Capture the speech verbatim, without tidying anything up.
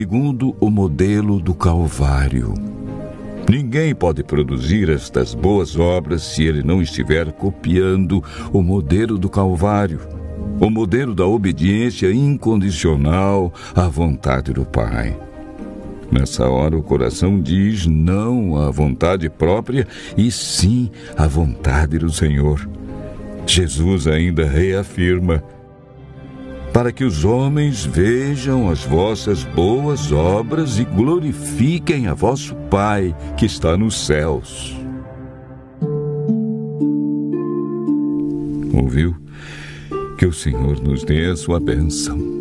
segundo o modelo do Calvário. Ninguém pode produzir estas boas obras se ele não estiver copiando o modelo do Calvário, o modelo da obediência incondicional à vontade do Pai. Nessa hora o coração diz não à vontade própria e sim à vontade do Senhor. Jesus ainda reafirma: para que os homens vejam as vossas boas obras e glorifiquem a vosso Pai que está nos céus. Ouviu? Que o Senhor nos dê a sua bênção.